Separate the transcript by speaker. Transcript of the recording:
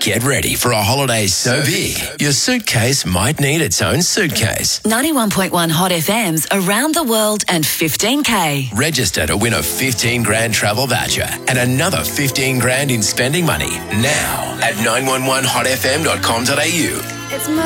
Speaker 1: Get ready for a holiday so big, your suitcase might need its own suitcase.
Speaker 2: 91.1 Hot FM's Around the World and 15K.
Speaker 1: Register to win a 15 grand travel voucher and another 15 grand in spending money now at 911hotfm.com.au.
Speaker 2: It's